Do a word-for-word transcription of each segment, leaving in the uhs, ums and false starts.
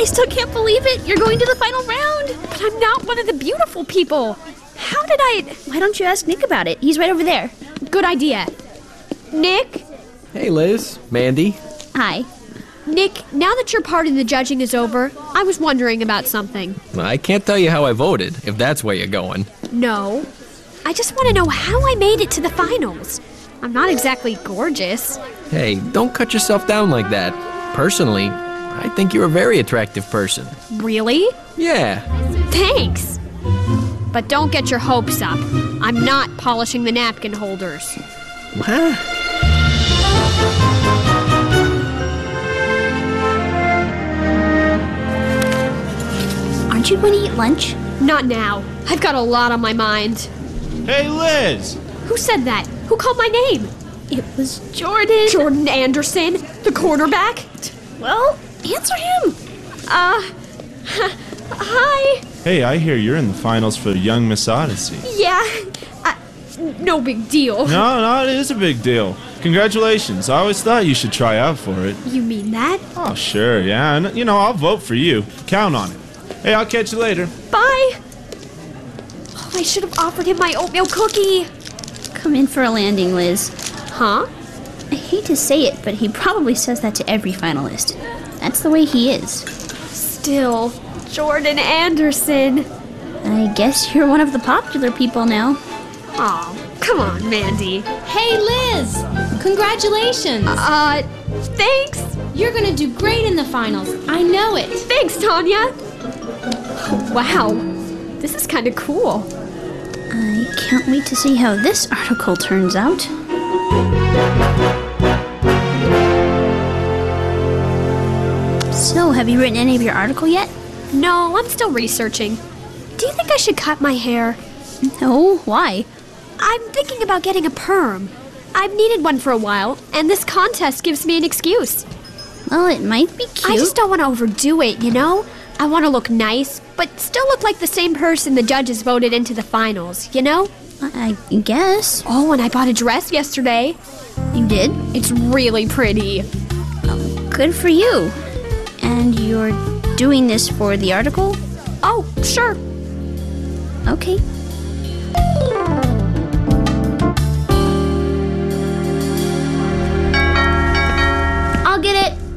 still can't believe it. You're going to the final round. But I'm not one of the beautiful people. How did I... Why don't you ask Nick about it? He's right over there. Good idea. Nick? Hey, Liz. Mandy. Hi. Nick, now that your part of the judging is over, I was wondering about something. I can't tell you how I voted, if that's where you're going. No. I just want to know how I made it to the finals. I'm not exactly gorgeous. Hey, don't cut yourself down like that. Personally, I think you're a very attractive person. Really? Yeah. Thanks. But don't get your hopes up. I'm not polishing the napkin holders. Huh? Aren't you going to eat lunch? Not now. I've got a lot on my mind. Hey, Liz! Who said that? Who called my name? It was Jordan. Jordan Anderson, the quarterback? Well, answer him. Uh, hi. Hey, I hear you're in the finals for Young Miss Odyssey. Yeah, uh, no big deal. No, no, it is a big deal. Congratulations. I always thought you should try out for it. You mean that? Oh, sure, yeah. And, you know, I'll vote for you. Count on it. Hey, I'll catch you later. Bye. Oh, I should have offered him my oatmeal cookie. Come in for a landing, Liz. Huh? I hate to say it, but he probably says that to every finalist. That's the way he is. Still, Jordan Anderson. I guess you're one of the popular people now. Oh, come on, Mandy. Hey, Liz! Congratulations! Uh, thanks. You're gonna do great in the finals. I know it. Thanks, Tanya. Wow, this is kind of cool. I can't wait to see how this article turns out. So, have you written any of your article yet? No, I'm still researching. Do you think I should cut my hair? No, why? I'm thinking about getting a perm. I've needed one for a while, and this contest gives me an excuse. Well, it might be cute. I just don't want to overdo it, you know? I want to look nice, but still look like the same person the judges voted into the finals, you know? I guess. Oh, and I bought a dress yesterday. You did? It's really pretty. Good for you. And you're doing this for the article? Oh, sure. Okay. I'll get it.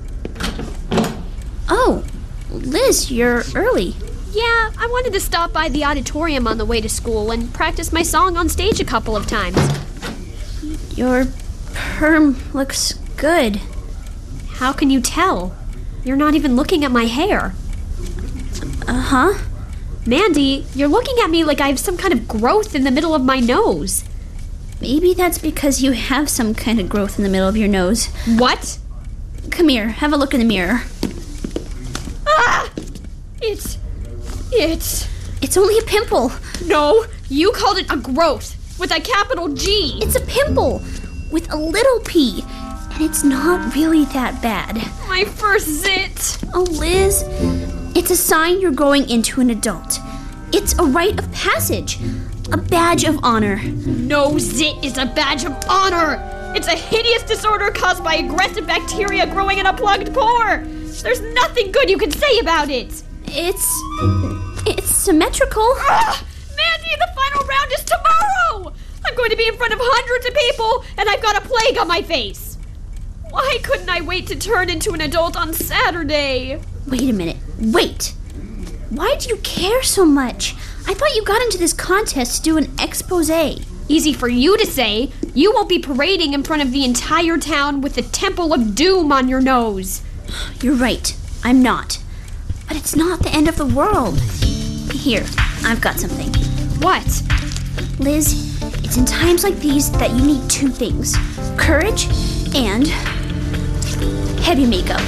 Oh, Liz, you're early. Yeah, I wanted to stop by the auditorium on the way to school and practice my song on stage a couple of times. Your perm looks good. How can you tell? You're not even looking at my hair. Uh-huh. Mandy, you're looking at me like I have some kind of growth in the middle of my nose. Maybe that's because you have some kind of growth in the middle of your nose. What? Come here, have a look in the mirror. Ah! It's... It's... It's only a pimple. No, you called it a growth with a capital G. It's a pimple with a little p, and it's not really that bad. My first zit. Oh, Liz, it's a sign you're growing into an adult. It's a rite of passage, a badge of honor. No zit is a badge of honor. It's a hideous disorder caused by aggressive bacteria growing in a plugged pore. There's nothing good you can say about it. It's... it's symmetrical. Ugh! Mandy, the final round is tomorrow! I'm going to be in front of hundreds of people, and I've got a plague on my face. Why couldn't I wait to turn into an adult on Saturday? Wait a minute. Wait. Why do you care so much? I thought you got into this contest to do an expose. Easy for you to say. You won't be parading in front of the entire town with the Temple of Doom on your nose. You're right. I'm not. But it's not the end of the world. Here, I've got something. What? Liz, it's in times like these that you need two things. Courage and heavy makeup.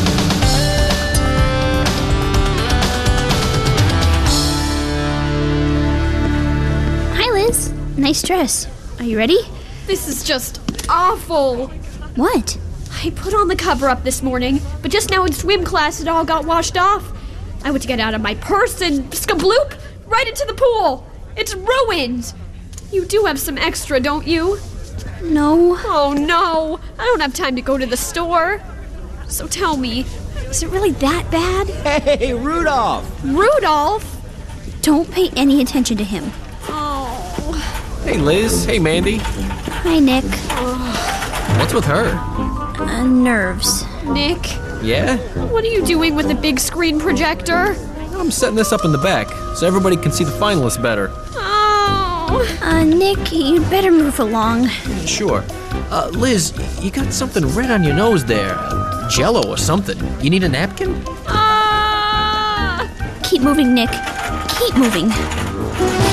Hi, Liz. Nice dress. Are you ready? This is just awful. What? I put on the cover-up this morning, but just now in swim class it all got washed off. I went to get out of my purse and skabloop, right into the pool. It's ruined. You do have some extra, don't you? No. Oh, no. I don't have time to go to the store. So tell me, Is it really that bad? Hey, Rudolph! Rudolph? Don't pay any attention to him. Oh. Hey, Liz. Hey, Mandy. Hi, Nick. What's with her? Uh, nerves. Nick, Yeah? what are you doing with the big screen projector? I'm setting this up in the back so everybody can see the finalists better. Oh. Uh, Nick, you'd better move along. Sure. Uh, Liz, you got something red on your nose there. Jello or something. You need a napkin? Ah. Keep moving, Nick. Keep moving.